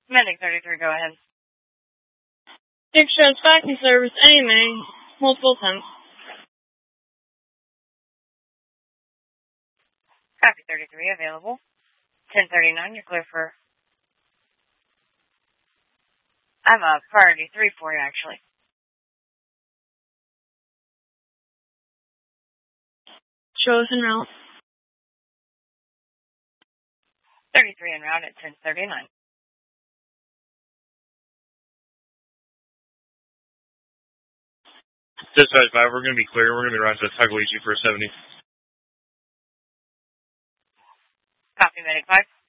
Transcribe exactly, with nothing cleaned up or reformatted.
Medic thirty-three, go ahead. Six shows faxing service, A M A, multiple attempts. Copy thirty-three, available. ten thirty-nine, you're clear for... I have a priority three for you, actually. Shows en route. thirty-three en route at ten thirty-nine. Dispatch five, we're going to be clear. We're going to be riding to Tagliacci for seventy. Copy, Medic five.